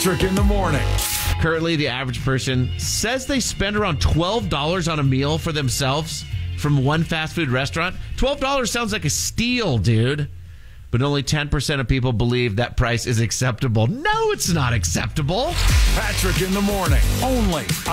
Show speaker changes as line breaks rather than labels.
Patrick in the morning.
Currently, the average person says they spend around $12 on a meal for themselves from one fast food restaurant. $12 sounds like a steal, dude. But only 10% of people believe that price is acceptable. No, it's not acceptable.
Patrick in the morning, only